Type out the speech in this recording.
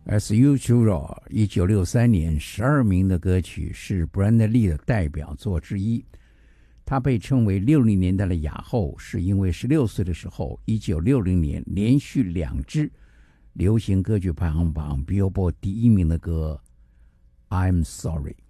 As Usual 1963年12名的歌曲，是 Brenda Lee 的代表作之一。他被称为60年代的亚后，是因为16岁的时候1960年连续2支流行歌曲排行榜 Billboard 第1名的歌 I'm Sorry。